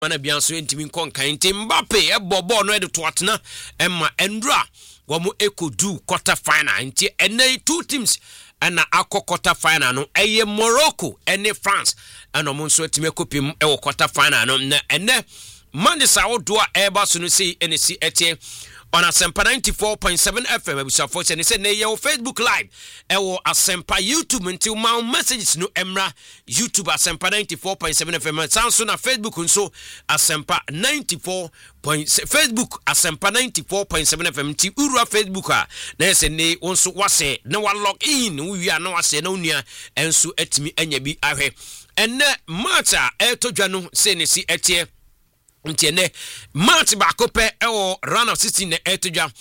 mana bianso ntimi nkonkan nti Mbappe ebobo no to atena emma endra womo ekodu quarter final nti ene two teams ana akọ quarter final no eye Morocco ene France ana mo nso atime kopim e quarter final no na ene Mandisa odoa eba so no sei ene si etie on Asempa 94.7 FM abusafo se ne se ne ye Facebook live ewo Asempa YouTube until my messages no emra YouTube Asempa 94.7 FM sanso na Facebook nso Asempa 94. Facebook Asempa 94.7 FM ti urua Facebook a na se ne wonso wase na wa log in wi a na wase na onua enso atimi anya bi ahwe enne mata etodwa no se ne si etie ntiene match bakope ewo round of 16 na etodwa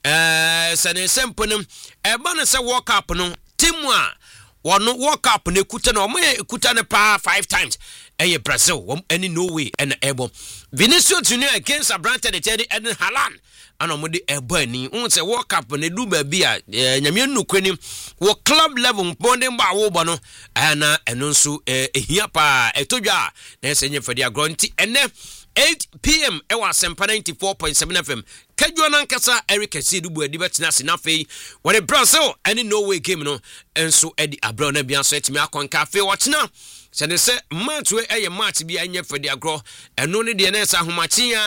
sane semponem eba na se World Cup no team a wono World Cup na ekuta na omo ekuta ne pa 5 times eye Brazil any Norway and ebo Vinicius Junior against Abrante de Teddy Eden Haaland ana mo de ebo ani won se World Cup na du ba bi a nyame nnukwani wo club level mbonde mba wo bo no ana eno nso ehia pa etodwa na se nyefadi agronti ene 8 p.m. ewa Asempa 94.7 FM. Kedwa nankasa Eric Esidubu edi betina sinafe. Wale Brazil any Norway game no enso edi abro na bianso etimi akonka afe watchna. Sene se matwe eye match bi anye fedi agro eno ne de na esa homachi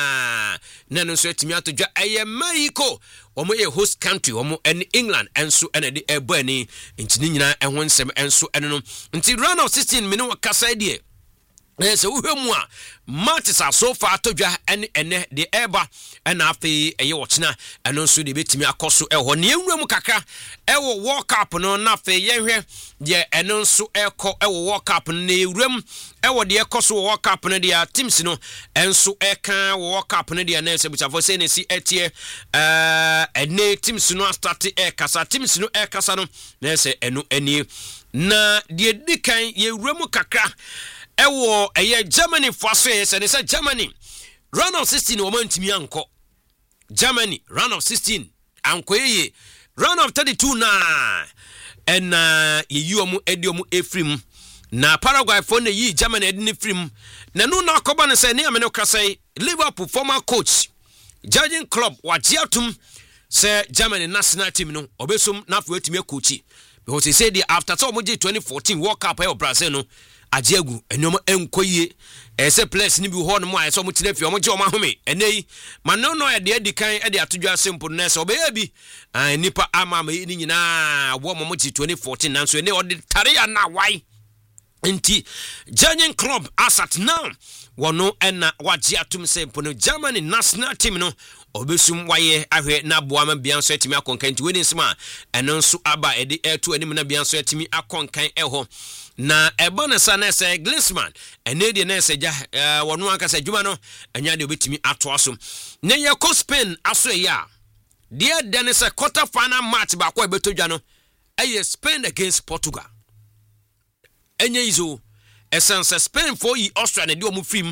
a na no so etimi atodwa eye Mexico omo ye host country omo en England enso ene de ebo ani ntini nyina ehwo nsem enso ene no nti round of 16 mini wakasa die so uhemu a matches are so far todwa ene de eba na afi eye wochina eno nso de betimi akoso eho ne enwuram kaka ewo World Cup no na afi yehwe de eno nso eko ewo World Cup no ewuram ewo de ekoso World Cup no de teams no enso eka World Cup no de na ese buchafo se ne si etie ene teams no start ekasa teams no ekasa no na ese eno ani na de dikan yewuram kaka ewo eye Germany faso se ne se Germany round of 16 wo mantimi anko Germany round of 16 anko ye round of 32 na en ye omu ediomu efrim na Paraguay for ne yi Germany edini frim na no na akoba ne se ne amene kasai Liverpool former coach judging club wajiatum se Germany national team no obesum na afo etimi coachi because he said after so mo 2014 World Cup e Brazil no ajiagu enyoma enkoye ese place ni bi ho no mo ayeso mo tinafi o mo je o ma home enei mano no e de adikan e de atodwa simple na se obeya bi nipa ama ma ni nyina wo mo 2014 nanso ene o de tare ya na wai nti German club asat now wono ena waje atum simple no Germany national team no obesum waye ahwe na boama bianso atimi akonkan nti weni nsema eno nso aba e de eto anim na bianso atimi akonkan eho na ebona sana se Griezmann ene de na se ja wono aka se djuma no anya de obetimi ato aso na ye ko Spain aso ya de de se quarter final match ba ko ebetodwa no eye Spain against Portugal enye izo essence Spain for yi Austria na de omu film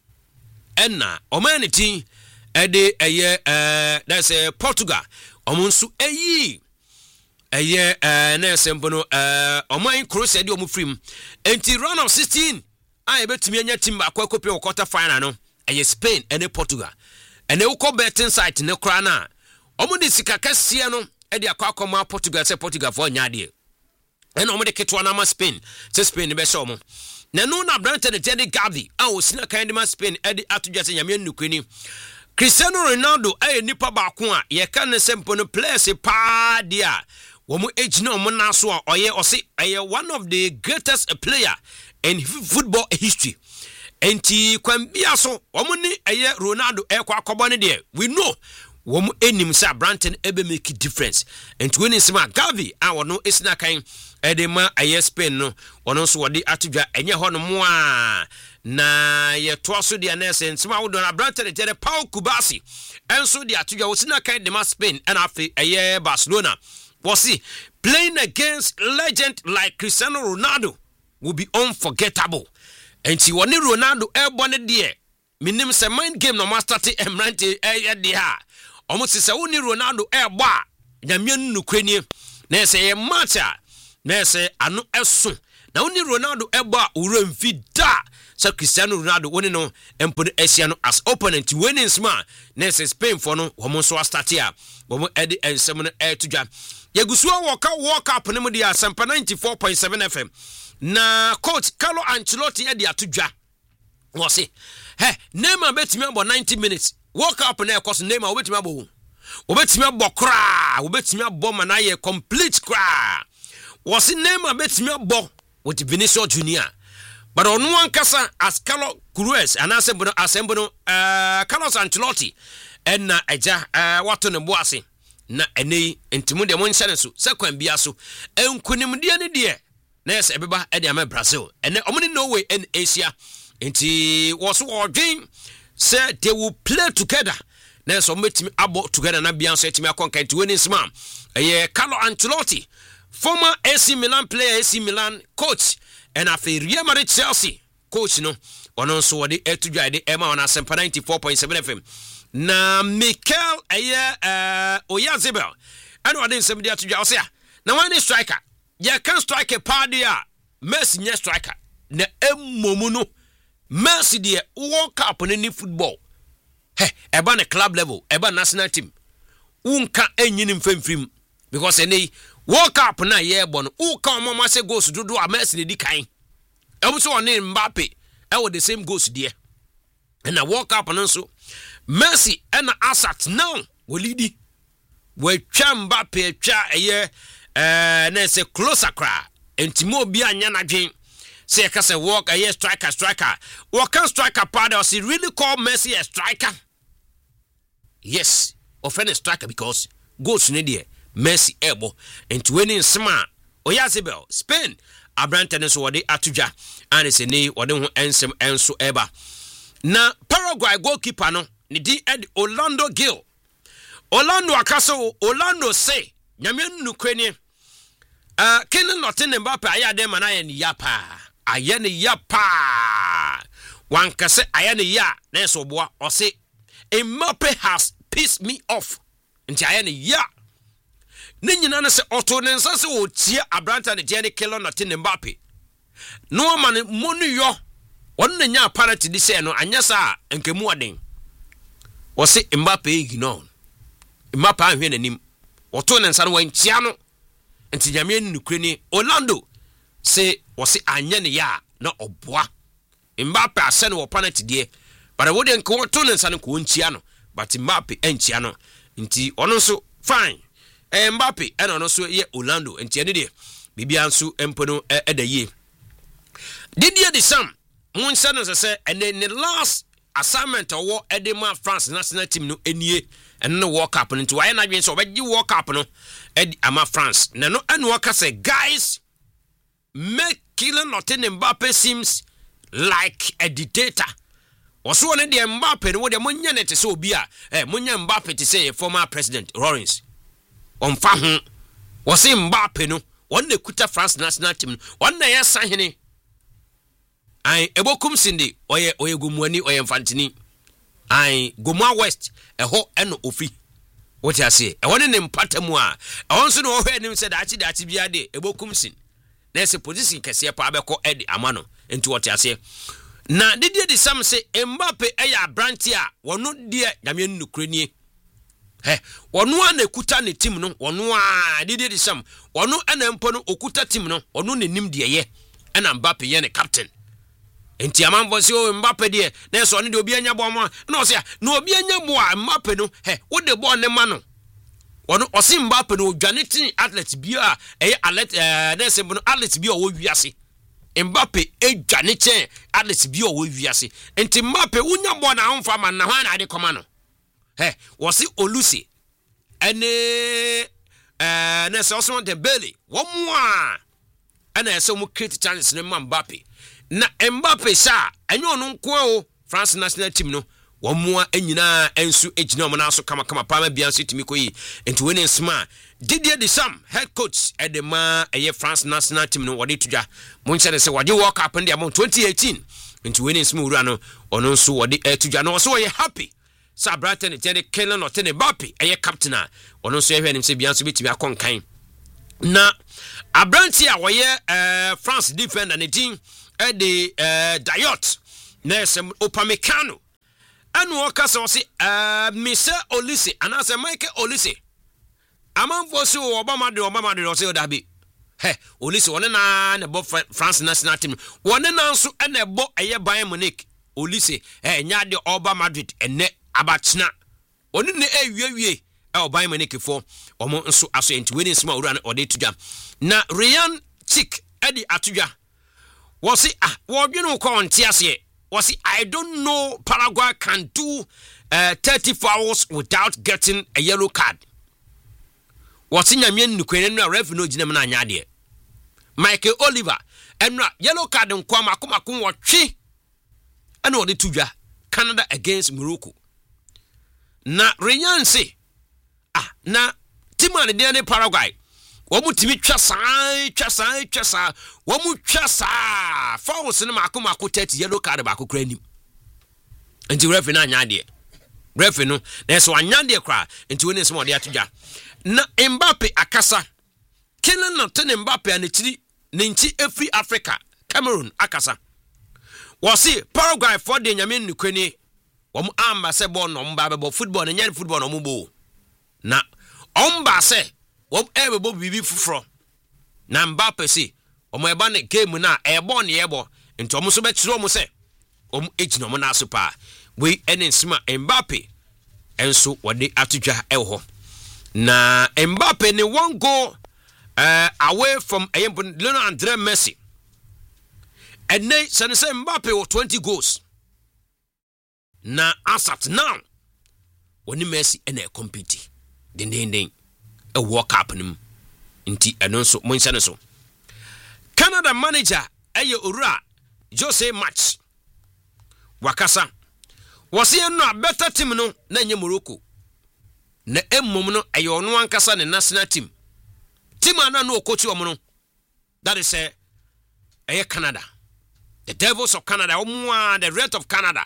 enna omanity ede eye that's Portugal omunsu eyi eye na sembono oman Croatia de omu film enti round of 16 a betumi anya team akwakope o quarter final no eye Spain ene Portugal ene uko betting site ne kra na omu de sika kase no ede akwakoma Portugal se Portugal for nyade ene omu de ketwa na ma Spain se Spain be so omu na no na Abrante de Teddy Gavi a osina kan de ma Spain ede atodwa se nyame nnukwani Cristiano Ronaldo aye nipa ba ko a ye kan ne sempo no place pa dia wo mu ejina o mu naso a oye ose aye one of the greatest player in football history enti kwambia so wo mu ni aye Ronaldo e kwa akobo ne de we know wo mu enim sa Branton ebe make difference enti we ni sima Gavi a wono esina kan edema aye Spain no wono so wode atodwa enye ho no mo a na ye toaso de anese nsima wo don Abrante de tere Pau Kubasi enso de atodwa wosina kan de ma Spain and afi aye Barcelona was playing against legend like Cristiano Ronaldo will be unforgettable and she won Ronaldo airborne de minim se mind game no master te emrante de ha almost se woni Ronaldo airbo nyame nnukwani na se ye match na se ano eso na woni Ronaldo eba ura mfi da so Cristiano Ronaldo woni no empono asia no as opponent winning sma na Spain for no wo so start here wo edi ensem no etudwa yegusu World Cup ne mu dia Sampa 94.7 FM na coach Carlo Ancelotti edi atudwa wo se Neymar betimi abo 90 minutes World Cup na ekoso Neymar obetimi abo obetimi abo kra obetimi abo manaye complete kra wo se Neymar betimi abo with Vinicius Junior but on one kasa as Carlos Cruz and Carlos Ancelotti and na eja wato ne boase na ene entimu de mon chane so sekwan bia so enkunim de ne de na yes ebeba e de am Brazil ene omni Norway and Asia enti was ordin say they will play together na so metimi abo together na bia so etimi akonka enti woni sma Carlo Ancelotti former AC Milan player, AC Milan coach, and after Real Madrid Chelsea coach no one also the etudwa de Emma on Asempa 94.7 FM na Mikel Oyarzabal and what some dia to say na one striker ya can strike a party Messi nya striker na emmomu no Messi de World Cup on any football eba na club level eba national team unka enyinim femfim because any World Cup na yebo no uka omama se goals dodo a Messi di kan ebuso one Mbappe with the same goals there and a World Cup no so Messi and Asat now we lead we twa Mbappe twa na se closer cra entimo bia nya na dwen say ka say walk striker what can striker part or he really call Messi a striker yes offend a striker because goals ne there Messi ebo and winning sma Oyarzabal Spain Abranten so wode atudwa and se ni wode ho ensem enso eba na Paraguay goalkeeper no ni di Ed Orlando Gil Orlando akaso Orlando say nyame nnukwani Kylian Mbappe ayade mana ye ni yapa ayene yapa wankase ayene ya na so boa o say Mbappe has pissed me off nti ayene ya Ninyina na se oto ne nsa se otia Abranta ne Jenny Kylian Mbappe no man monu yo won na nya apparent di se no anyasa nkemu oden wo se Mbappe ignore Mbappe ahwe nanim oto ne nsa no wantia no nti nyame nnukure ni Orlando se wo se anya ne ya na oboa Mbappe ase no opponent die but wo de nko oto ne nsa no ko ntia no but Mbappe entia no nti ono so fine Mbappe no so ye Orlando enti ene de bibia nso empono edaye Didier Deschamps mun say no say and then the last assignment or Edema France national team no enie and no World Cup into why na dwen so obeji World Cup no ama France na no anu aka say guys make Kylian Mbappe seems like a dictator oso ne de Mbappe no de munya ne te say obi a munya Mbappe te say former president Lawrence on fa was Mbappe no one the kuta France national team one na yesa hene ai ebokum sindi oye gumuani oye mfantini ai gomua west eho eno ofi what you say e woni ne mpatamu a wonso no ho enim se dachi bia de ebokum sin na se position kese pa abeko edi amano enti what you say na Didier Deschamps say Mbappe eya branti a wono de nyame nnukure nie wonu ana ekuta ne team no wonu a Didier Deschamps wonu ana mpo no okuta team no wonu ne nim de ye na Mbappe ye ne captain enti amanfo se o Mbappe de na so ne de obi anya bo ma na o se na obi anya bo a Mbappe no wo de bo ne ma no wonu o se Mbappe no dwanetin athlete bia athlete na se no athlete bia wo wiase Mbappe dwanetin athlete bia wo wiase enti Mbappe unya bo na amfa ma na ho na de koma no wo se Olusi ene na se Osman Dembele wo mu a ana se mu create chance ne Mbappe na Mbappe sa enyo no nko o France national team no wo mu a enyina ensu ejina mo na so kama pa ma bia so timi koyi enti we ne sma Didier Deschamps head coach edema France national team no wode tudwa mo nche se wode World Cup ndi am 2018 enti we ne sma ura no ono nso wode tudwa no so ye happy Sabrata ne Kylian Mbappe captain a ono nso ehwe nim se bia so betimi akonkan na abranti a wɔyɛ France defender ne din de Dayot na ɛsɛ Upamecano ɛna ɔka sɛ ɔse Mise Olise anaasɛ Michael Olise amanfo so Obama de ɔse ɔdabi Olise wɔne na bɔ France national team wɔne na nso ɛna ɛbɔ ɛyɛ Bayern Munich Olise nya de Oba Madrid ene abachna oni ne ewie Bayern Munich fo omo nso aso enti weni nsima owura na ode tudwa na Ryan Chick edi atudwa wosi wodwene ko onte ase wosi I don't know Paraguay can do 30 fouls without getting a yellow card wosi nyamye nukwene na ref no gina na anya de Michael Oliver enra yellow card nkwa makomako wotwe ana ode tudwa Canada against Morocco na Ryan say na timane de ne Paraguay womu timi twa saa womu twa saa fouls ne makomako 30 yellow card ba kokra nim enti ref na anya de ref no na so anya de kra enti woni nsem ode atudwa na Mbappe akasa Kylian na tene Mbappe anechiri ne nchi efri Africa Cameroon akasa wasi Paraguay for de nyame nukweni wom amba se ball no mba be football ne nyane football no mbo na omba se wom ebebo bibi fufro na Mbappe se omo eba ne game na ebo ne ebo nti omo so be kire omo se omo ejina omo na so pa we ene nsima Mbappe enso wode atudwa ewo na Mbappe ne one goal away from Lionel Andre Messi and they say Mbappe with 20 goals na asat now when Messi and a compete den a World Cup nim nti eno so mo nse so Canada manager eye owura Jose Match wakasa wose no better team no na nye Morocco na emmom no eye ono ankasa ne national team ana no coach omo no that is Canada, the Devils of Canada, the Red of Canada,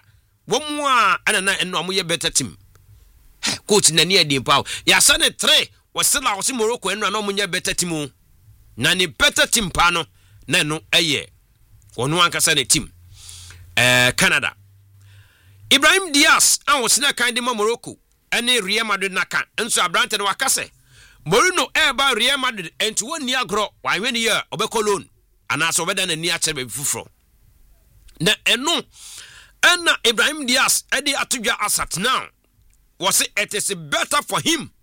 and no mo better team. Coach na near the power. Ya sane 3 was still out in Morocco and no mo better team. Na ni better team pano na no ono ankasa ne team. Canada. Ibrahim Diaz an was na kind of Morocco and Real Madrid naka enso abrante no wakase. Morino eba Real Madrid enti woni agro wa wen year obeko loan anaso obeda na ni ache be fufuro na eno na Ibrahim Diaz edi atudwa asat now was it is better for him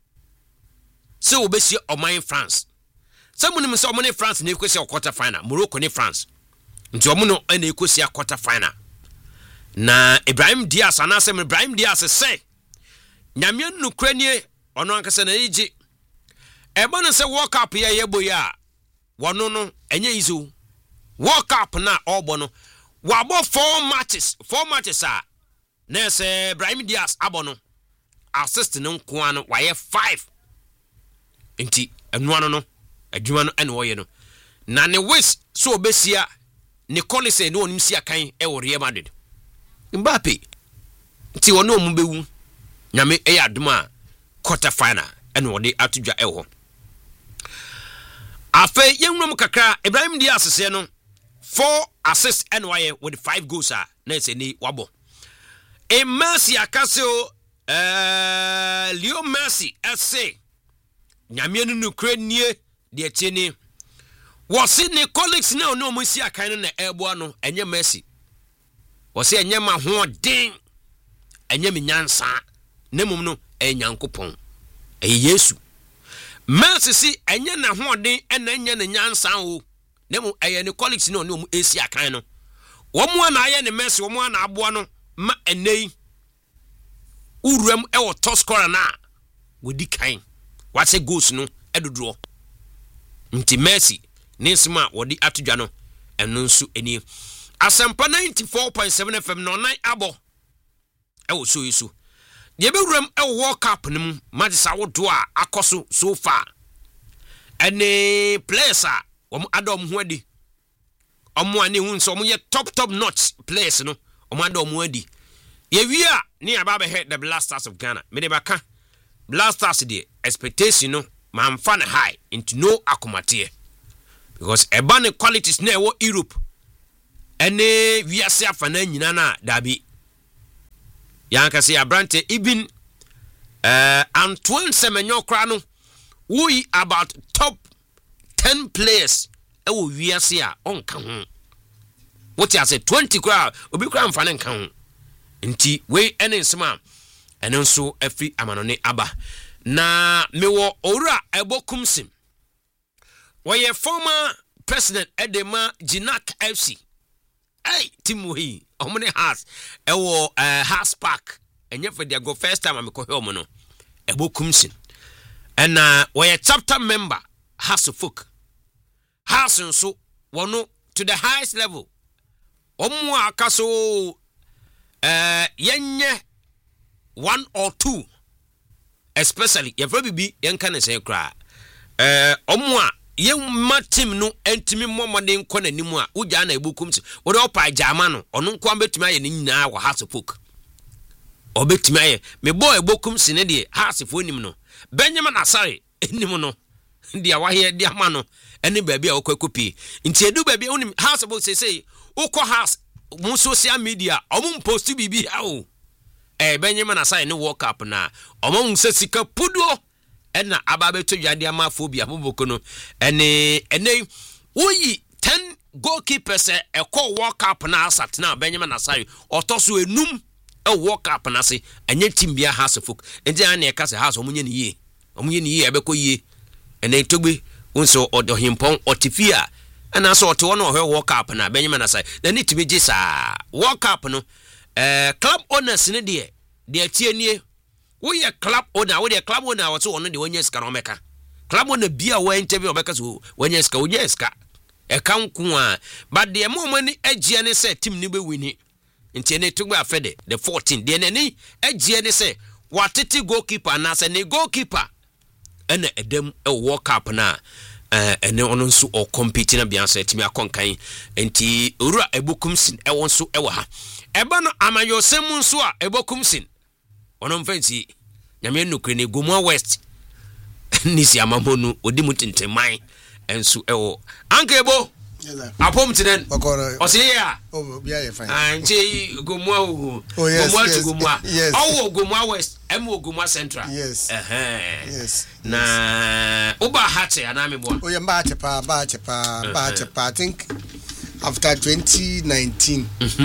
so obesi oman France samunim se omone France na ekosi quarter final Morocco ni France nti omono na ekosi quarter final na Ibrahim Diaz anase Ibrahim Diaz say nyame nukranie ono ankasa na yiji eba no se World Cup ya yebo ya wono no enye izu World Cup na obo no wabo 4 matches na se Ibrahim Diaz abono assist no nkoa no waye 5 enti enwa no adwuma no ene woye no na ne wis so obesia ne Collins no onim sia kan e wo Real Madrid Mbappe ti wono mu bewu nyame e aduma quarter final ene wode atudwa e ho afa yenwum kakra Ibrahim Diaz se no 4 assists NY with 5 goals na se ni wabo Messi akaseo Leo Messi ese nyame no nukre nie de tieni wose ne colleagues na no mo si akan na ebo no enye Messi wose enye ma ho den enye me nyansa na mum no enyankopon Yesu Messi si enye na ho den ena enye ne nyansa o na mu eye ne colleagues no no mo esi akan no wo mo na aye ne Messi wo mo na aboa no ma enei uruam e wo top scorer na wodi kan wase goals no edodro nti Messi ninsima wodi atudwa no eno nso eni Asampa 94.7 FM no nan abo e wo so yesu ye bewuram e wo World Cup nim magisa wodo a akoso so far ene players a wo adom ho adi omo ani hu nso omo ye top notch players no omo adom ho adi ye wi a ni aba be head the Blasters of Ghana me de baka Blasters de expectation no man fan high into no akomate because ebane qualities na ewo Europe ene wiase afana nyina na dabi yanka se abrante ibin Antoine Semenyo kra no we about top 10 players ewo wiase a onka ho what you say 20 kra obi kra mfane nka ho nti we ene nsema ene nso afi amanone aba na mewo owura ebokumsim were former president Edema Ginak FC hey Timohi omne has ewo House Park enye for their go first time ameko he omo no ebokumsim and were chapter member House of Folk House nso wono to the highest level omo akaso yenye 1 or 2 especially your baby yen can say cry omwa yemma team no entimi momode nko nanimu a uja na ebukum si wo de opa jama no ono nko ambetumi aye ni nyina wa hasopok obetumi aye me boy ebokum si ne de hasefo nim no Benjamin Asare enim no dia wahe dia ma no ene baabi a okwakopi nti edu baabi onim hasopok say ukọ house mu social media omum post bibi awo Benjamin Asare no walk up na omum se sika pudo ena ababeto dwade amafobia boboko no ene woyi 10 goalkeepers ekọ walk up na asat na Benjamin Asare otoso enum walk up na se enye team bia house folk enti an e kase house omunye ni ye ebekọ ye ene togbe wonso odohimpon otifia ena so ote wono ohwe walk up na Benjamin Asare na ni tibi gisa walk up no club owners ne de tienie we a club owner we a club owner what so on the one yeska no meka club owner bia we interview obeka so one yeska e kan ku a but the moment agie ne say team ni be wini nti ne tugba afede the 14 de nani agie ne say watete goalkeeper na say ne goalkeeper ena edem e world cup na ene ono nso o compete na bia say timi akonkan nti owura ebokumsin e won so e wa ha eba no amayosem nso a ebokumsin ono mfansi nyame nukre ne Gomua West nisi amamonu odimu tinteman enso ewo ankebo apom tinen osiya bia ye fine anche Gomua Gomua to Gomua owo Gomua West emo Gomua Central yes na oba hate aname bo o ye ba chepa I think after 2019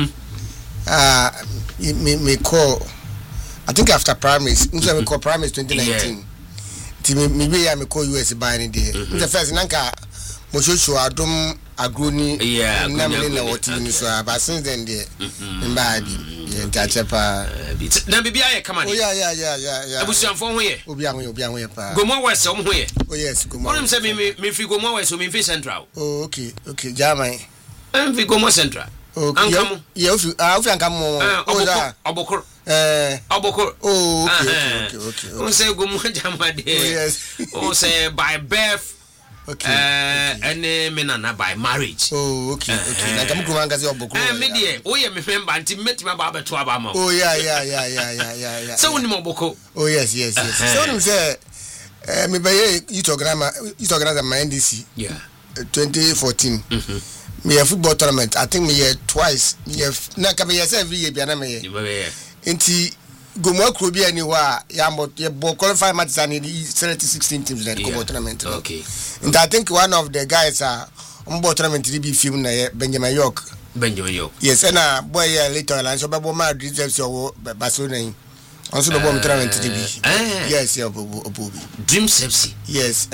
me call I think after primaries, we call primaries 2019. Me be ya me call US by any day. The first nanka mo show adom agroni na me na what you so but since then there mba bi ntachepa na bibia ye come on. Oh yeah. Abusuanfo ho ye. Obi ahun ye pa. Gomua West ho ye. Oh yes, Gomua. Onim say me fi Gomua West so me fi Central. Oh okay, German. Fi Gomua Central. Okay. Yeah, ofi ankamu. Obokor. Obokor. Oh, okay. We say Gomua Jamade. Yes. We say by birth. Okay. And menana by marriage. Oh, okay. Na kamu kumanga si Obokor. Me die, o ye me member anti metima ba beto aba ma. Oh yeah. So we ni Obokor. Oh yes. So we say me be youth organizer my NDC. Yeah. 2014. Me a football tournament. I think me here twice. Me have na ka me every year bia na me here. Enti Gomua Krobi anywhere ya qualify matches and 16 teams in the football tournament. Okay. And I think one of the guys on board tournament to be film na Benjamin York. Yes, and boy later and so Babo Madrid FC Barcelona. Also the bomb tournament to be. Yes, yeah, Bobby. Dreams FC. Yes,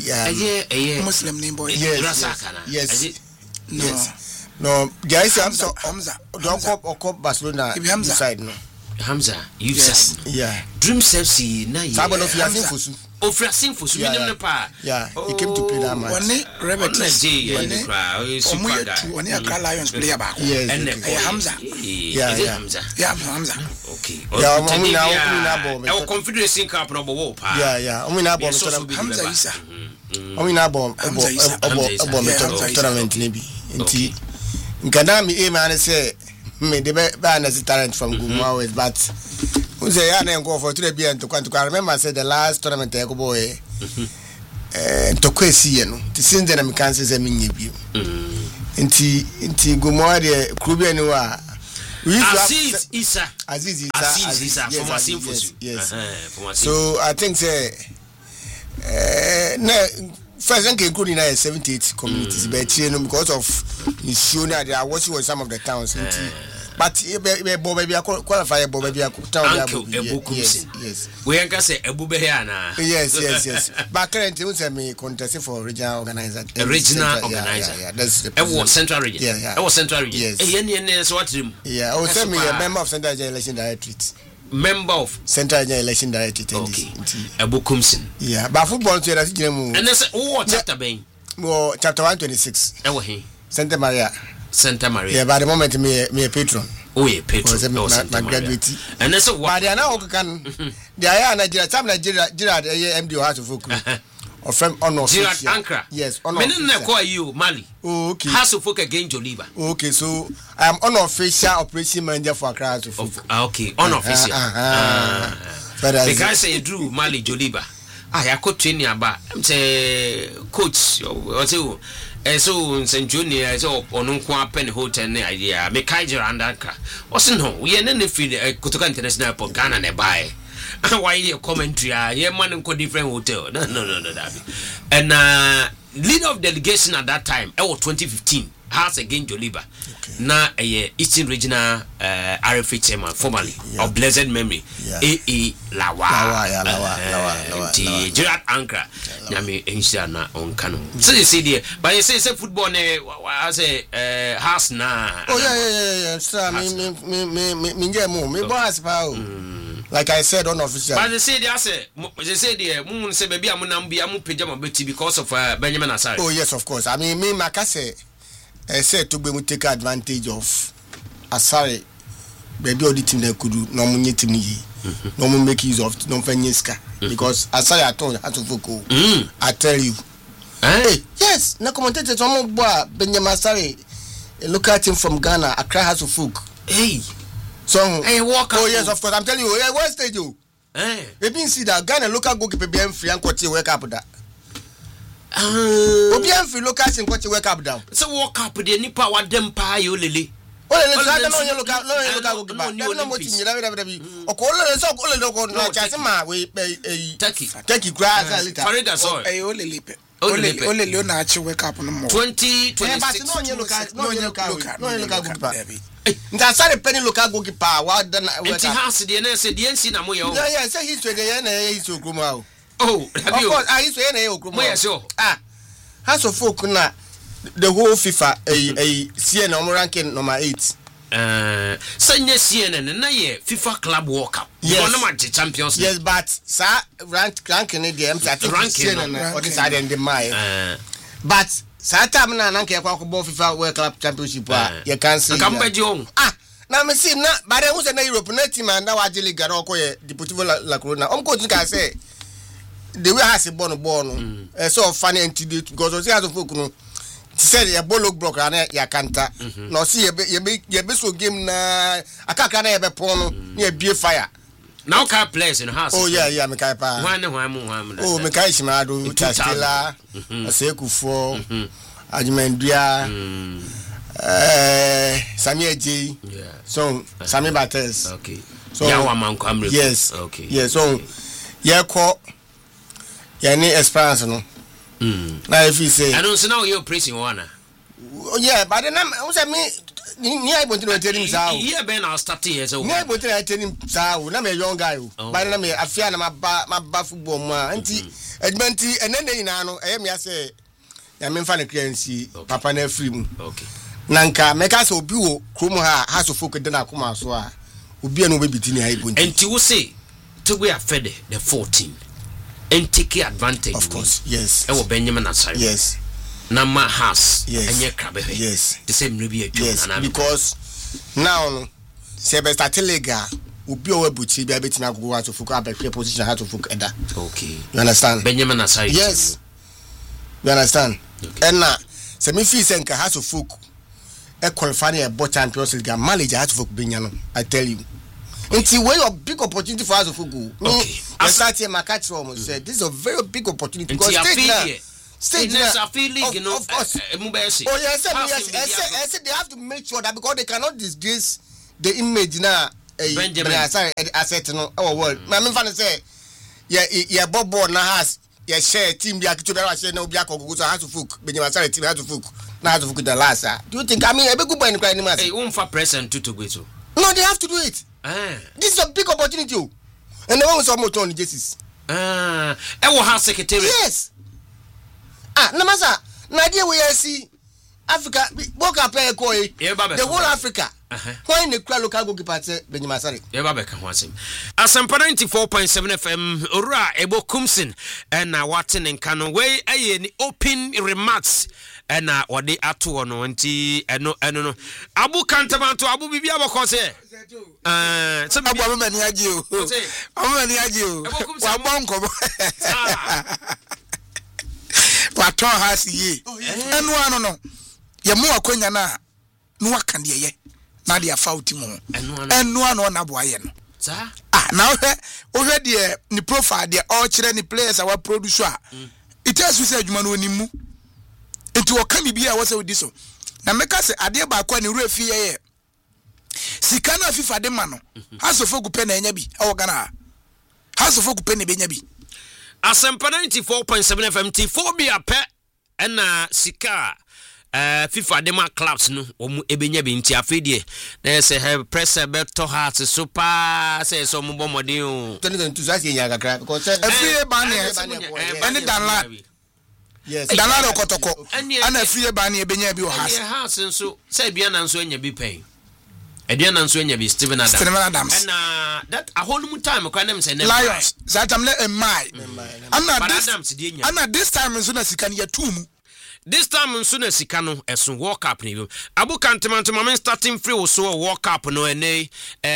Muslim name boy. Yes. No, guys, Hamza. Don't cop Barcelona. Side no. Hamza, you said. Yeah. Dreams FC na ye. Sabo no fiasin fosu. Fiasin fosu minim ne pa. Yeah, he came to play that match. One Rebet J cry. Super guy. One Accra Lions player back. Yes. And Hamza. Yeah, Hamza. Yeah, Hamza. Okay. Yeah, our Confederation Cup no bo pa. Yeah. Omina bo Hamza Isa. Omina bo tournament ni bi. Nti nkana mi man say me the ban as talent from Gomua West, but who say I go for 3 billion to I remember I said the last tournament I go boy tokwesi ye no since then am can say me nye bi nti gomo de krubia ni wa Aziz Isa from Asimfosu. Yes. So I think say na first and including 78 communities but you know because of issue na they are watching with some of the towns but baby qualify baby town yes we can say Ebube here na yes but currently we say me contesting for regional organizer yeah that's the central region central region yes so what dream I say me a member of central election directorate member of central election directorate okay Ebukumsin yeah but football to that game and that's chapter ben chapter 126 Santa Maria yeah by the moment me a patron yeah patron my graduate and that's what they are now can they are Nigeria time Nigeria MD House of Folk or from honor Gerard Ankra yes honor me na call you Mali okay House of Folk against Joliba okay so I am unofficial operation manager for Accra House of Folk okay unofficial the guy say Drew Mali Joliba I could train you about say coach or so so St. Junior so on Pen Hotel idea me Kaiser and Ankra wasn't no we are then feel Kotoka International for Ghana and buy why your commentary yeah man in different hotel no and leader of delegation at that time 2015 House against Joliba na Eastern Regional RFA chairman formerly of blessed memory AA Lawa Gerard Ankra nyame enhia na onka no so you see there but you say football ne as a house na yeah sir me get mo me boss pa like I said unofficial but they say there mun say baby amunam bia mu pejama beti because of Benjamin Asare oh yes of course I mean me makase said to be take advantage of Asare baby all the team they could do no munye team ni no mun make use of no fanyeska because Asare aton House of Folk I tell you hey yes na commentator to boy Benjamin Asare a local team from Ghana Accra House of Folk hey so hey walk oh yes of course I'm telling you hey what stage you we been see that Ghana local goalkeeper be free and quality work up that Obian fi local sin ko wake up down. So walk up the nipa wa dem pa yo lele. O le say no local go ba. No mo tin yira bi. O ko le so ko le ko na cha se ma we Turkey grass a little. Farida so. O le na achi wake up no more. 2026. But no local go ba. Nta sare penny local go pa wa dan we ka. Enti house de na say de nsi na mo yo. Yeah say history de na history kroma o. Oh, of course, I used to hear House of Folk na the whole FIFA a CNN ranking number 8. Sanya CNN na ye FIFA Club World Cup. Yes. One of the champions. Yes, but sir ranking the CNN or this side and the my. But Satam na nanke kwa ko FIFA World Cup Championship you can see. Na me see na but who say na Europe na team na wa jeli ga na ko ye Deportivo La Corona. Ko tin ka say the way has a born so funny antidote because we House of Folk no said a bolo block and ya kanta no see ye be so game na akaka na ye be pon no na bie fire now can players in house oh yeah me kai pa one oh me kai shimado Chastela Asekufo Ajimendua Sami Eji so Sami Batters okay so Yawa Mankwamre yes okay yes so ye ko any experience no na if you say I don't say now you pressing one oh yeah but then I say me ni I want to tell him sao yeah ben I start here so ni I want to tell him sao na me young guy but then me afia na ma football mu anti edmenti enene na no e me say ya me fa na clearance papa na free mu okay nanka me ka say obi wo krom ha House of Folk de na akoma so a obi eno be bitini ai bonti enti wo say to we afede the 14 and take advantage of course yes e wo Benjamin Asare yes na ma house yes enye krabe yes the same no be a yes because now no se be start lega obi o wabuchi bia betina agogo House of Folk abehwe position House of Folk eda okay you understand Benjamin Asare yes you understand okay. And na se me feel say nka House of Folk e qualify e bo Champions League manage House of Folk benya no I tell you It's a big opportunity for us to go. Okay. I start here, my catch almost said this is a very big opportunity because state league, you know, of course. Oh yes, I said they have to make sure that because they cannot disgrace the image now. Benjamin, sorry, I said no. Oh well, my man say, yeah, Bob now has share team. Be actually share no be akoko so has to fuck. Benjamin sorry team has to fuck. Now has to fuck the last. Do you think I mean a big good boy in the crowd? Hey, won't for present to go to. No, they have to do it. This is a big opportunity, and the one was almost on the Jesus. I will have secretary. Yes. Namasa, Nadia, we see Africa, Boka player koi, the whole Africa. Why in the crowd local goalkeeper, Benjamin Sari? Yabaka was him. Asampa 94.7 FM, Ura, Ebo Kumsin, and Watson and Canaway, any open remarks. And what they are to no and no Abu Kantaman to Abu Bibia Bokose. Some woman had you. Pato has ye. And one no. Yamu Akonya na no can ye. Nadia Fautimo. And one on Abuayan. Now already the profile, the archer and the players our producer. It has we said Manu. Into a can be a was with this. Now make us a dear back when you refie. Sikana fifa de mano. Has a folk penny yabi, or gana. Has a folk penny benyabi. Asampa 94.7 FM T4 pet and Sika. FIFA dema clubs no omu ebenya bi nti afedie na say have press beto heart super say so mo bomodin o 2022 say nya kakra because every bani any danla yes danla okotoko ana every bani ebenya bi o house nso say bia na nso anya bi pen Ediana nso anya bi Steven Adams and that a whole mu time kwa na say Lions zatam le emai ana this time nso na sika ya tumu. This time Nsuna Sikano esun World Cup ni. Abu Kantemanto mamen starting free also World Cup no ene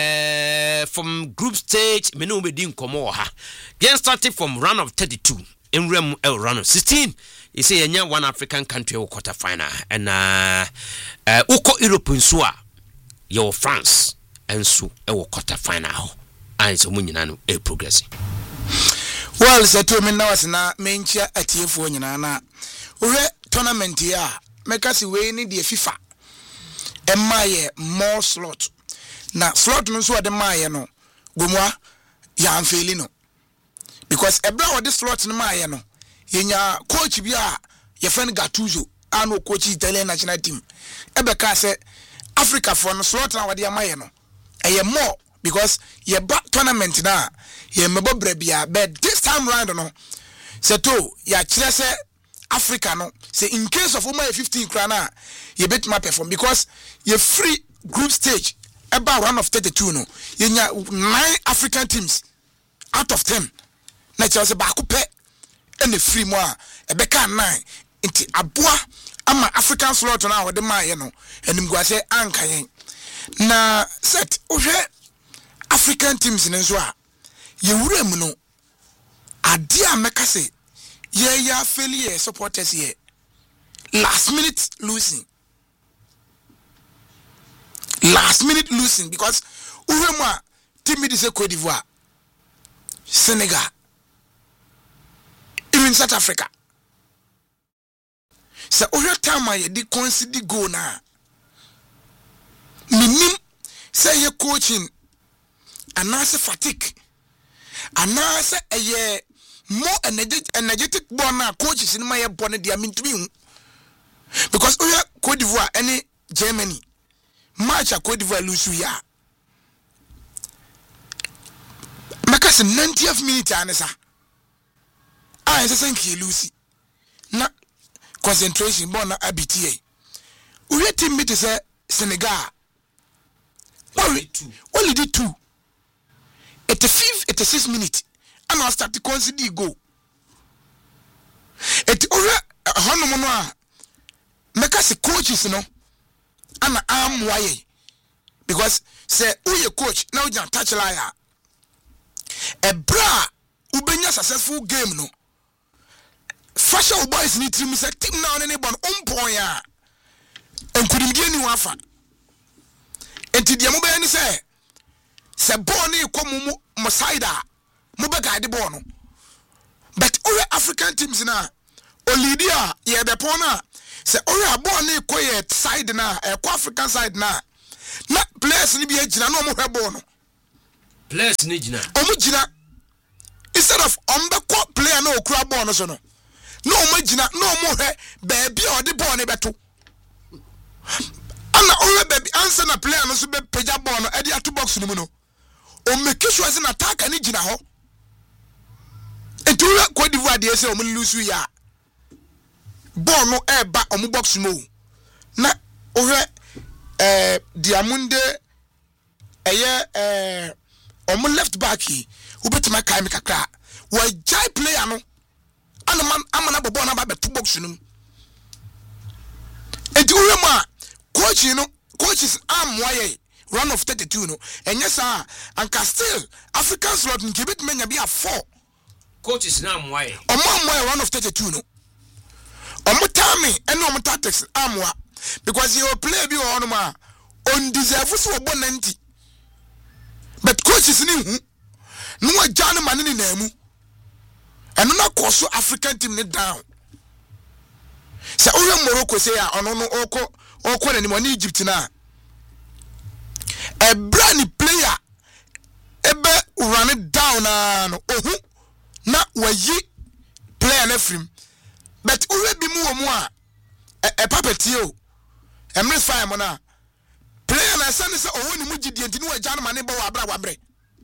from group stage me no be din komo ha. Game started from round of 32 in round of 16. You say enya one African country o quarter final and uko Europe nso a your France enso e wo quarter final. And so munyina no e progressing. Well, so to me now na menchia atiefo nyina na we tournament ya make us we need the FIFA emaye more slot na slot no so de maye no gomwa ya amfeli no because ebra wo de slot no maye no yenya coach bia ye friend Gattuso ano coach Italian national team ebeka say Africa for no slot na wo de maye no eye more because ye back tournament na ye mebo bra but this time round no say to ya kire say Africa no say in case of Oma 15 krana you bet my perform because you free group stage about round of 32 no you 9 African teams out of 10 na chance ba ko pe and the free mo e beka 9 inti aboa ama African slot na wo de maye no enim go say ankan na set ohwe African teams ne so a ye wura mu no ade a meka say yeah, failure supporters here. Last minute losing because Urema team is a Cote d'Ivoire, Senegal, even South Africa. So Ura time I did consider go now. Minim say your coaching and answer fatigue and answer a year. More energetic born coaches in my bonnet they are meant to be because we are Cote d'Ivoire any Germany match a Cote d'Ivoire lose ya because 90th minute anesa say Lucy na concentration born na ABTA we team meet say Senegal only did 2 at the 5th at the 6th minute and I start to consider go. It over no make us coaches no and am why because say who your coach now you touch liar a bra ubenya successful game no fashion boys need to say team now anybody umpoya and couldn't get any wafa and to the mobile say se ball ni ko mo side a mo be guide ball no but all African teams na Olidia ye be pon na se all ball ni ko ye side na ko African side na players ni bi agina no mo hwe ball no players ni gina omo gina instead of be player no okura ball no so no mo gina no mo hwe baby o de ball ni beto ana owe baby answer na player no so be pagya ball no e de ato box ni mu no o make sure say na attack ni gina ho etuwa Cote d'Ivoire de say o mu lose ya ball no e ba o mu box mo na owe Diamunde o mu left back yi obetima kai me kakra wa jai player no ana man amana bobo na ba beto box no enti owe ma coaches amwaye run of 32 no enye sa anka still African slot nkebet menya bia 4 coaches na amwaye amwaye run of 32 no omutami ene omutactics amwa because you play bi on ma on deserve so obo 90 but coaches ni hu no ajane manini na mu eno na koso African team ni down se owe Morocco say ya ono no oko na ni mo ni Egypt na a brand player ebe run it down no ohu na wayi player na frim but owe bi mu a papetio emre fire mo na player na sane se owo ni mu gidi enti ni waja no mane ba wa wabre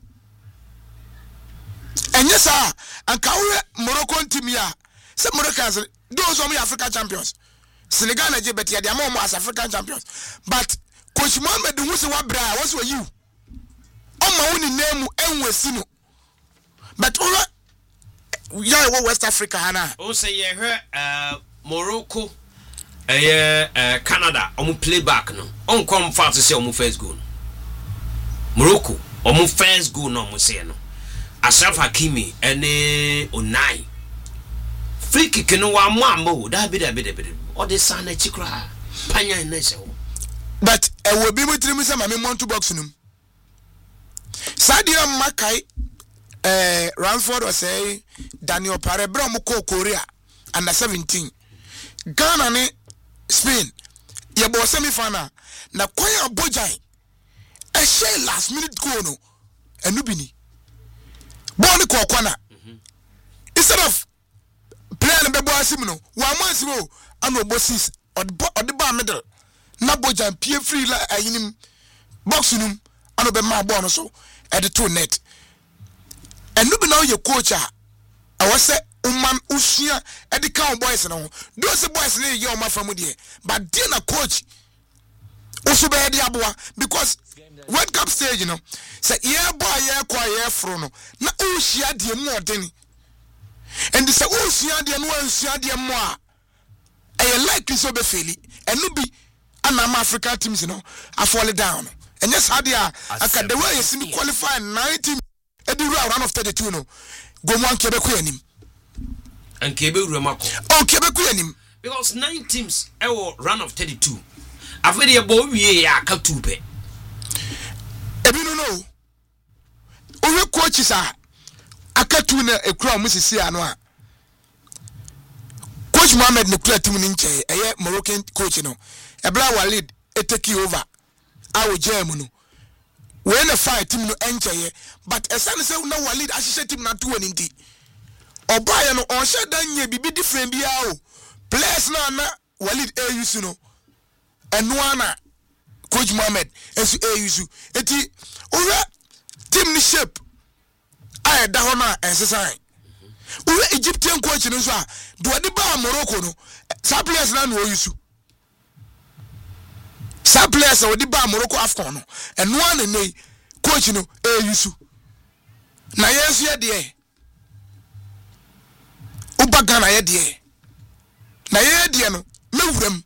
enye sa anka owe Morocco team ya se Moroccans those are African champions Senegal na je betia dia mo as African champions but coach Mohamed who se wa bra was you on ma woni name enwesi no but owe ya West Africa hana o say ye Morocco Canada omu play back no on come fast say omu first goal Morocco omu first goal no omu say no Ashraf Hakimi ene Onai free kick no wa mambo da bi o de sana chikra panya na se ho but e wo bi mutiri say mame monto box num Sadio Makai Ramford was say Daniel Pare bro mo ko Korea under 17 Ghana ni Spain ye bo semi final na kwaya Bojan e share last minute goal no enu bi ni ball ko kwana instead of player be bo asim no wa mo asim o ana obo 6 or the bar middle na Bojan pie free la ayinim box num ana be ma ball no so at the two net enu bi na o ye coach a awose umman usua e de kan boys no those boys na ye o ma famu de but dey na coach usu be de aboa because World Cup stage you know say ye boy ye kwa ye fro no na usia de mu odeni and say usia de no usia de mu a e like so be feli enu bi anam African teams no a fall down and yes how they are aka the way you see qualify 19 e di round of 32 no go mo anke be ko anim and kebe uremako okay be ko anim because 9 teams e wo round of 32 afede e bo wie ya aka tupe ebi no owe coaches a aka tu na ekura mo sisi ano a coach Mohamed ne kura team ni nche eye Moroccan coach no Ebra Walid e take over awo jam no we na fight team no enche but esane say na Walid ahihye team na to woni nti obaye no on she dan nye bibi different bia o players na Walid e use no eno ana coach Mohamed esu e use eti owe team ni shape ay da ho na ensesan owe Egyptian coach no so a do de ba Morocco no sa players na no use sa players o di ba Morocco Afcon no eno ana nei coach no e use na yesu ye de uba Ghana ye de na ye de no mewuram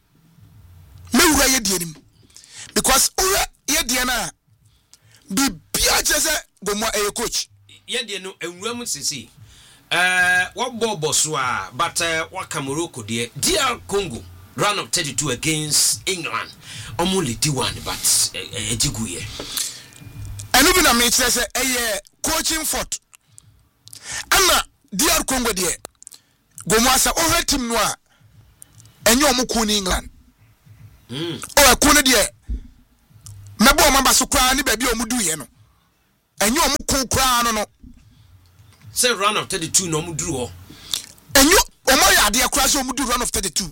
ye de nim because ora ye de na bibia chese gomo e coach ye de no enwuram sisi what bobo so a but what Morocco de DR Congo round of 32 against England only D1 but ejiguye enu bi na me kire se coaching fort ana DR Congo de gomu asa o team no a enye omuku ni England o ku ne de mebo o maba so kra ne ba bi o mudu ye no enye omuku kra no say run of 32 no muduru ho enye omo ya de kra so mudu run of 32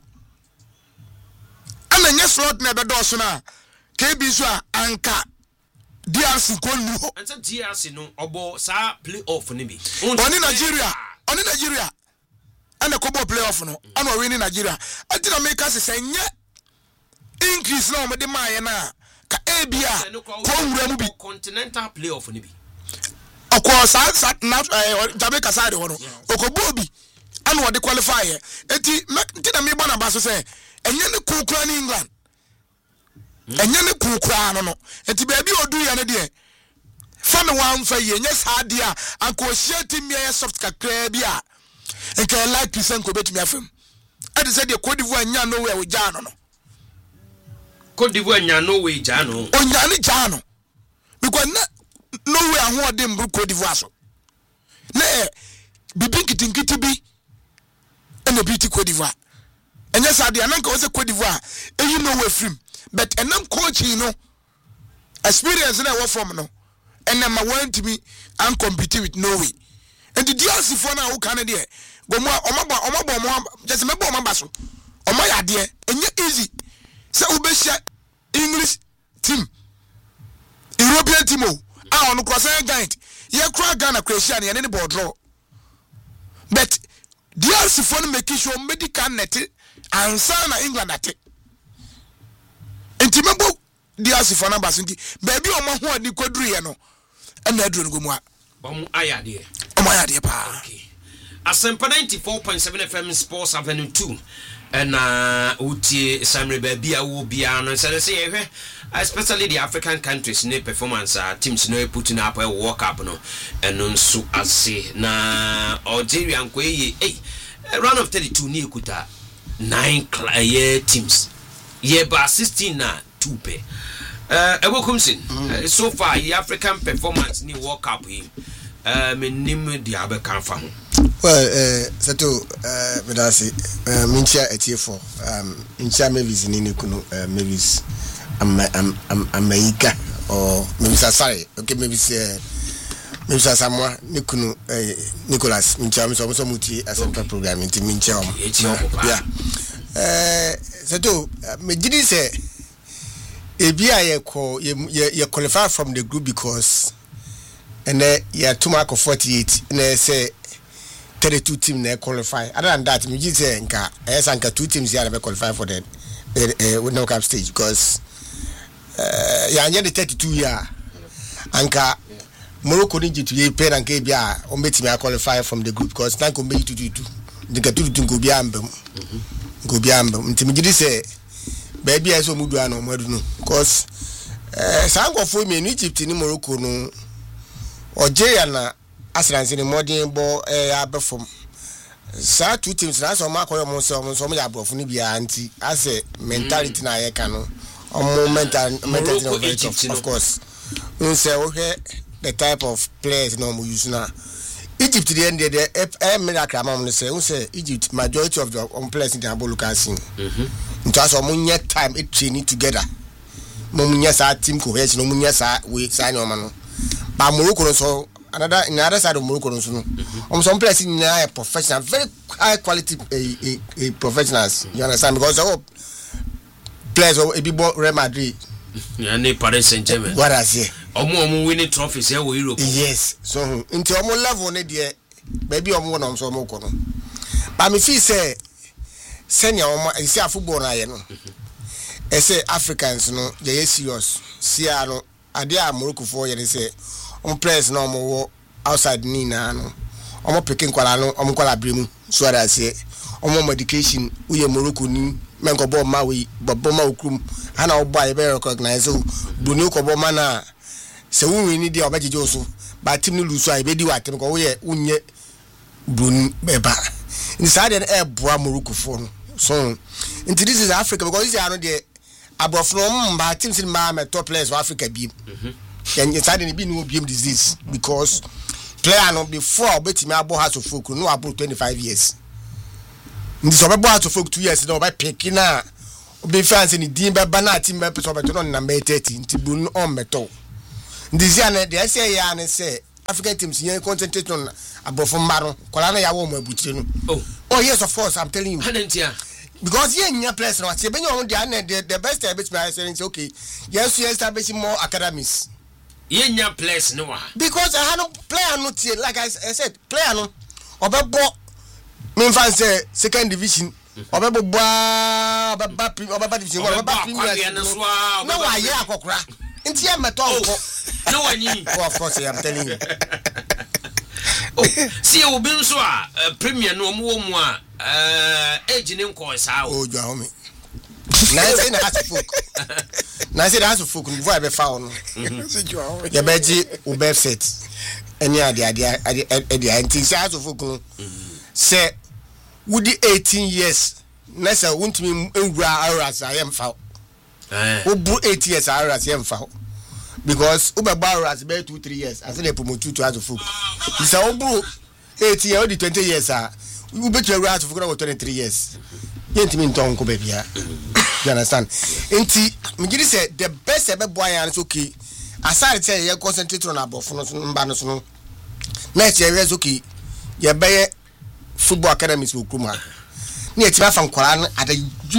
ana nye slot na be do so na KB so anka DRC ko lu ho and DRC no obo sa play off ni bi oni Nigeria ana ko bo play off no ana o win Nigeria ati na make us say nye increase na o me de maye na ka abia ko wura mu bi continental play off ni bi okwo sa na Jamaica side ho no okobo bi ana o de qualify eti na me gba na ba so say enye ne kukura ni England enye ne kukura no enti ba bi odu ya ne de fami wan fa ye nye sa de a anko hia team ye soft kakra bi a enka like percent ko betumi afam ade say de Cote d'Ivoire nya no we ja no Cote d'Ivoire nya no we ja no onya ni ja no because no we aho de mbru Cote d'Ivoire so na bibi kitinkiti bi ene bi ti Cote d'Ivoire enye sa de ananka wo se Cote d'Ivoire eyi no we film but enam coach no experience na wo from no enam ma want me and compete with Norway and the DRC for na wo kan de go mo omaba mo just me bo omaba so omo ya de enye easy say wo be share English team European team o a on cross giant ye kra Ghana Croatia na ne board draw but DRC for no make sure medical net ansa na England ate enti mebo DRC for na baso nti baby o mo ho ani kwaduru ye no na aduru no gomu a omo ayade pa okay Asempa 94.7 FM Sports Avenue 2 and utie Samre baby a wo bia no say especially the African countries ne performance teams no putting up a walk up no and nso ase na Algeria nko round of 32 ni ekuta 9 teams ye ba 16 na 2 pe Ebokumsin so far the African performance ni walk up menim di abeka fa ho well seto medasi mincha etiefo mincha Mavis ni kuno Mavis America or Mavis sorry okay Mavis Samoa ni kuno Nicholas mincha so muti asempa program nti mincha yeah seto me did say ebia ye qualify from the group because and yeah 2 mark of 48 and say 32 team na qualify other than that me just say nka nka 2 teams here na qualify for the World Cup stage because yeah the 32 year anka Morocco need to ye pair and bia o betimi qualify from the group because na ko be 2 nka 2 go bia ambem nti me just say baby aso mudu ano madu no because sango for me in Egypt ni Morocco no Algeria na Asranse ni modern ball abefom sa 2 teams na so makoyo mo so ya abofo ni bia anti as a mentality na ye kan no mentality of course we say okay the type of players no mo use na Egypt the end the miracle am no say Egypt majority of the players in the Bolukasin nto aso mo nye time it training together mo nya sa team cohesion mo nya sa we sa no ma no ba Morocco so another side of Morocco no some players in a professional very high quality professionals you understand because players of Ebibo Real Madrid and Paris Saint-Germain what I say omo winning trophies here we Europe yes so into omo level ne there baby omo no so omo ko no but me feel say senior omo see football na ye no say Africans no they serious see no ade a Morocco for ye say on players no omo outside ni na no omo picking kwala no omo kwala bremu so that I say omo medication we Morocco ni menko bo ma we bo ma okrum ana obo a be recognize so bonu ko bo ma na se won ni dia obajeje so ba team ni lusu a be di wa team ko we unye bonu beba inside the boa Morocco for no so into this is Africa because this is no the abroad from ba teams in ma top players for Africa bi and you started to be no BM disease because player no before betting me about House of Folk no about 25 years. This about House of Folk 2 years no by picking na be fans in the Dimba Banati Mepes on number 13 Tibun on metal. This year they say ya and say African teams here concentrate on above from Maron, Colana Yawo Butino. Oh yes, of course, I'm telling you. Because here in your place now, the best I say is okay. Yes, you establish more academies. In your place no. Because I had no player not here, like I said, player no. Obebo mean say second division. Obebo division. No, I hear Kokra. Intia metal. No one you. Of course, I'm telling you. See you been so premier no more age in course how oh you me na say na has folk na say has folk before I be found you beji ube set any ade anti say has folk say would 18 years na say wontumi ewura hours I am found wo bru 8 years hours I am found because ube hours be 2-3 years I say they promote you to has folk you say wo bru 8 years or 20 years you bet your right for 23 years. Yet mean tongue baby. You understand? Inti Migiri said the best ever boy and it's okay. Aside say you concentrate on about Banos no. Next year is okay. You buy football academies will come out. Near to from Koran at a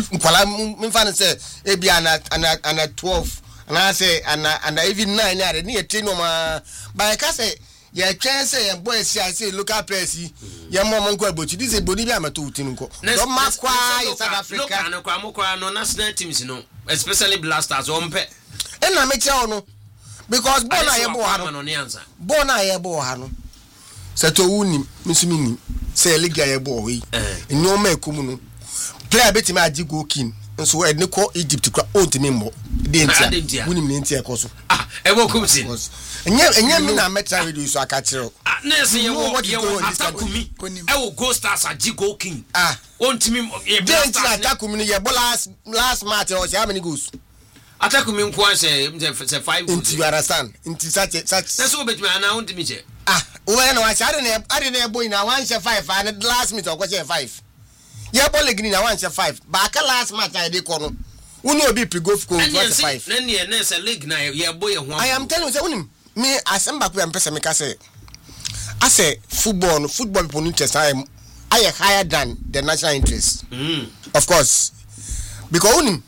Koran fan say ebi and 12 and I say and even 9 near 10 but I can say yeah, chance and boy say local place. Yeah, mom go about this is Bolivia to Tinko. Don't mark why South Africa no Kwamukwa no national teams no, especially Blasters on pe. And I make no because Bona Yabo Bona Yabo Hano. Sato Unim, Miss Mini, say Liga boy, and no me kumuno. Play a bit magic go king, and so I no call Egypt to cry old Mimbo. Didn't winning in Tiacoso. Ah, I will come in. And yet, I met her with you, so I catch her. Nancy, you know what you attack me. I will go stars at Jigo King. Ah, won't me attack me last match or how many goose? Attack me once, 5 into you understand. Into such that's all bet me and I want me. Ah, when I didn't boy now 1-5 and last meet or was 5. Yeah, ball green, I want 5. Back last match I did corner. Uno be go for 5. Then yeah, there's a leg now. Yeah, boy, I am telling you, me as I'm back and person make say. I say football people interest I am higher than the national interest. Of course. Because unim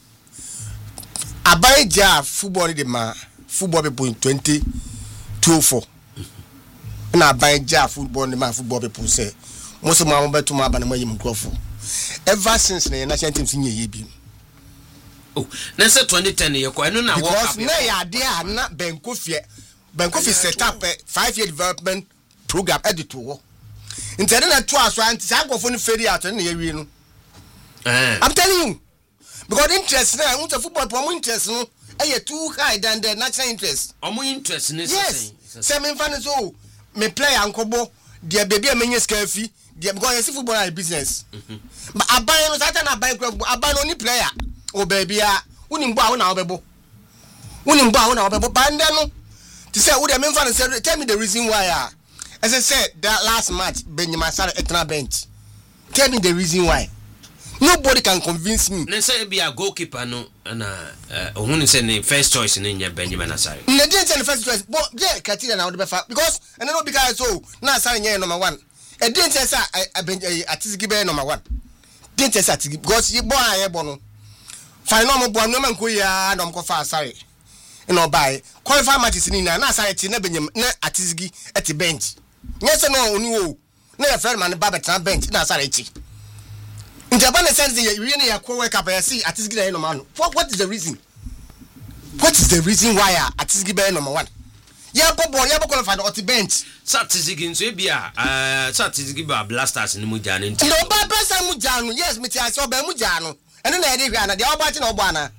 abaija football the ma football people in 2024. Na abaija football the ma football people say most of my better ma ban my microphone. Ever since the national team senior yebi. Oh, let's say 2010 year ko eno na work because na ya there na Ben Kofi set up a 5-year development program editor. Instead of 2 hours, I'm going to fade out in the area. I'm telling you, because interest now, I want a football from interest, no, too high than the national interest. I'm more interested in yes, semi fans, oh, may play Uncle Bo, dear baby, a many scurfy, dear because I see football as business. But I buy no Satan, I buy only player, oh baby, winning bow now, Bebo. Winning bow now, Bebo, Bandano. To say, what I mean, tell me the reason why. As I said, that last match, Benjamin started at bench. Tell me the reason why. Nobody can convince me. Let's say be a goalkeeper, no, and who is the first choice in your Benjamin Asari. They didn't say the first choice, but yeah, Katina now the because and I know because so now signing number 1. And didn't say at Tizgibe number 1. Didn't say because you boy I bono. Final boy, no man kuya, no kofa sorry. No buy qualify matches in na side na benyam na atizigi at the bench. Yes no onu na friend man baba bench na side chi. In Japan sense you really work up I see atizigi na no man. What is the reason? What is the reason why atizigi be number 1? Ya bobo ya qualify at the bench. Satizigi nso bia satizigi ba Blasters ni mu janu nti. No ba blasters mu janu. Yes me ti aso ba mu janu. Eno na e dey hwa na dey oba ti na obo ana.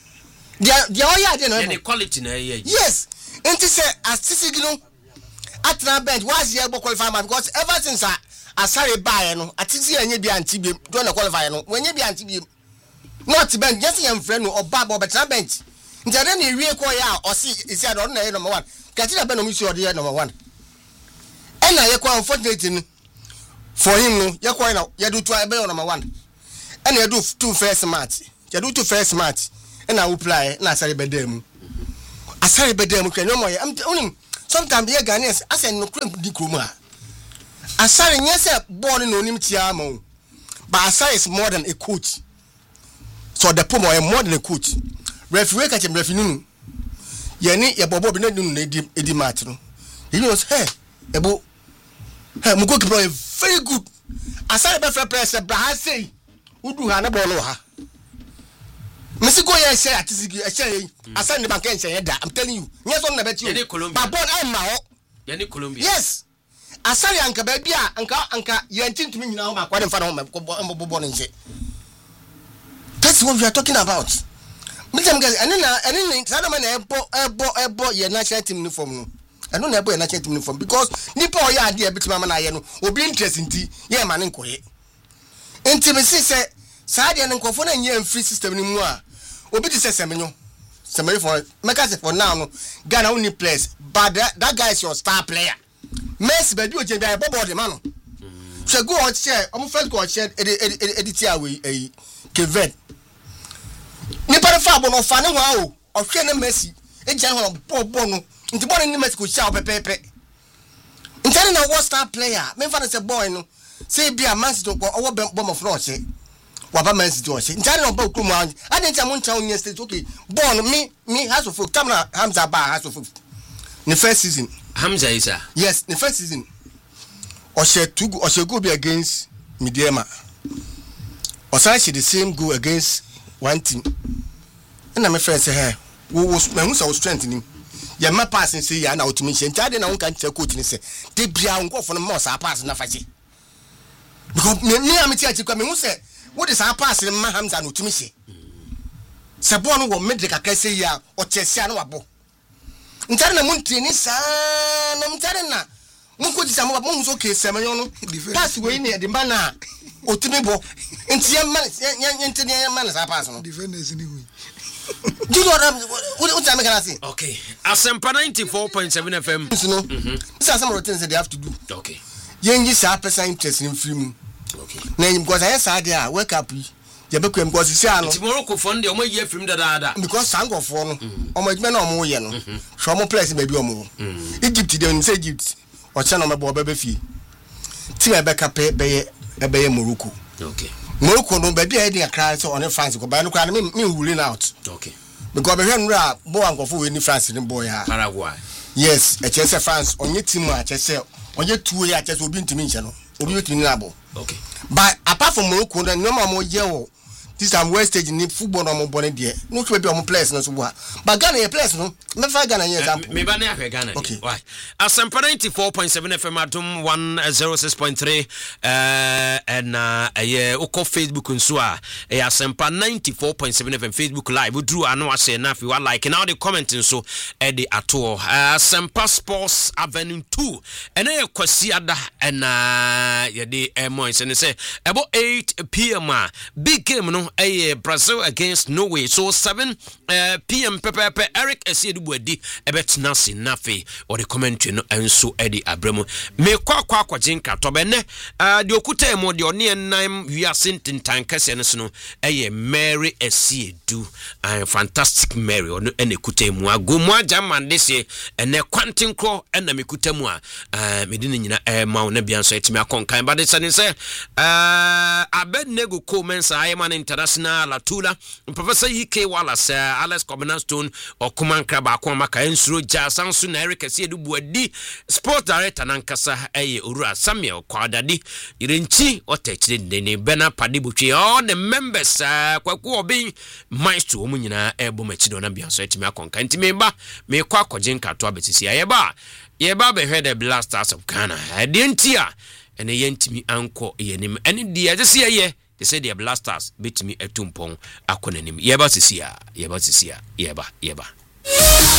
The quality na yes. And to say as Tisigino at the bench was the qualify because ever since I started buying no at Tisi and you be anti don't qualify no when you be anti not bench just your friend or Bob or bench Njade ni wie ko ya osi isi ado na number 1 kati na be no misi ode number 1 ena ye ko unfortunately for him no ye ko na ye do to be number 1 ena ye do two first match ye do two first match ena wo play na asare bedam kwenyo mo ye am sometimes ye Ghanaians asen no kram di kromu a asare nyese ball no onim tia ma o but asare is more than a coach so the pomo is more than a coach referee ka chem referee nu ye ni ye bobo bi na nu na edi match no he was ebo mu goalkeeper very good asare be fair press bra say udu ha na ball ha Missy go here share atisigi share asane bank en share da I'm telling you yes on na bet you but ball am ma ho ye ni Colombia yes asare anka ba bia anka ye ntintumi nyina ho ma kwa dem fa na ho bobo no nje. That's what we are talking about. Mr. Guys, and Sadaman ebo your national team uniform. No. I don't know your national team uniform because Nipo ya idea bit mama na ye no obi interest nti ye ma ne nkoye. Intimacy say Sadia nkofo na nye free system ni mu a obi ti say semenyo. Semenyo for make us for now no Ghana only players but that guy is your star player. Messi be do je bi bobo de man no. So go on share, I'm first go on share edit away Kevin. Nipa fa bo no fa ne ho o ohwe ne Messi e gyan ho bo no nti bo ne Messi ko sha pepepe ntani na world star player me fa na say boy no say bia Man City ko owo bomb of no che wa ba Man City o che ntani na ba ku mu an ade ntia mo ntia onye state okay ball no me has of camera Hamza ba has of the first season Hamza Isa yes the first season o she go be against Midema o say she the same go against one team and my friend say hey we who say strength him ya ma pass say ya na otimi she ntade na won kan tell coach ni say de bia won for no more sa pass na fache because me am tia kwa me who say what is our pass ma Hamza na otimi she se bo no wo mid kakra say ya o chesia na wabo ntade na mun training sa na ntade na mun ko jisa mo ba mun so ke semenyo no pass we ni de ba na otimi bo nti ye man sa pass no defenders ni we do you know what I'm gonna say okay Asempa 94.7 FM no this are some of the things that they have to do okay yengi sa person interest in film okay na because I said there wake up ye be kwem because see ano Morocco fund o ma ye film da because sango for no o ma djuma na o mo ye no so mo place be bi o mo Egypt dem say Egypt o cha na me bo be fie ti e be ka pe be ye Morocco okay Morocco no be bia dey cry so on France ko ba no kwa me ruling out okay because be hwen ra bo ankofo we ni France ni boy ha Paraguay yes e chese France onye team a chese onye tuo ya chese obi ntimi nche no obi wetimi na abo okay but apart from Morocco no mo ye wo this time West stage ni football no mo bone de no twe be o mo players no so bo but Ghana ye players no me fa Ghana ye example me ba na ahwe Ghana okay why Asempa 94.7 FM adum 106.3 and ye uko Facebook nso a Asempa 94.7 FM Facebook live drew anu ase na fi wa like now the comment nso e de ato Asempa Sports Avenue 2 and ye kwasi ada and ye de mo say about 8 p.m. big game no Brazil against Norway so 7 p.m. Pepe Eric Esiedubuedi ebetina sinafe or the commentary no enso edi abremo me kwa jinka to bene de okuta emo de one enam wiase ntintan kase no no Mary Esiedu fantastic Mary ono ene kuta emu agomu ajaman dese ene kwantinkro ena me kuta mu a medine nyina ma na bia so etimi akonkan but they say Abednego Comensa Ayman International Latula Professor EK Wallace Alex Combination or Kuman Kraba Kwamaka Ensuro Jasansu na Eric Esiedubuedi Sport Director Nankasa Ura Samuel Kwadadi Irenchi Otechide Deni Bena Padibuchi all the members kwaku obi maestro omunyina ebo machido na bianso etimi akonka ntimi ba me kwa jinka to abetisi yeba be head the Blasters of Ghana adentia ene yentimi anko yenim ene dia je se ye they say the Blasters beat me etumpon akonanim yeba sisia yeba